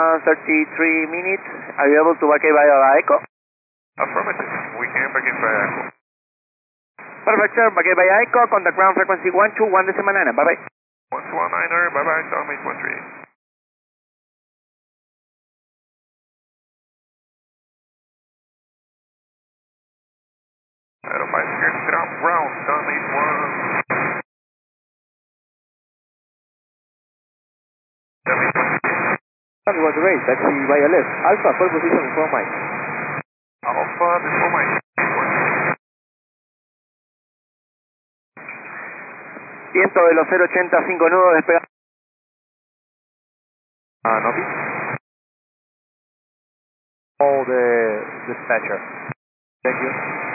33 minutes. Are you able to vacate via Echo? Affirmative. We can vacate via Echo. Perfect, sir. Vacate via Echo. Contact ground frequency 121.9. Bye-bye. 121.9er. Bye-bye. Sound 813. Aero 5 here. Ground. Sound 81. It was a race. Taxi via left. Alpha, pole position before Mike. Alpha before Mike. Viento de los 085 nudos despegado. Novi. Oh, the dispatcher. Thank you.